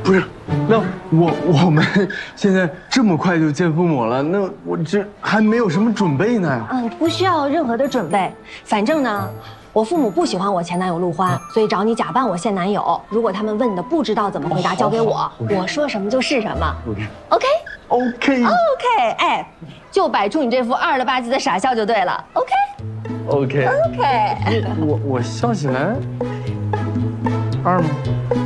不是，那我们现在这么快就见父母了，那我这还没有什么准备呢。 不需要任何的准备，反正呢，我父母不喜欢我前男友陆欢，所以找你假扮我现男友。如果他们问的不知道怎么回答，交给我，我说什么就是什么。OK，哎，就摆出你这副二了吧唧的傻笑就对了。OK。 我笑起来二吗？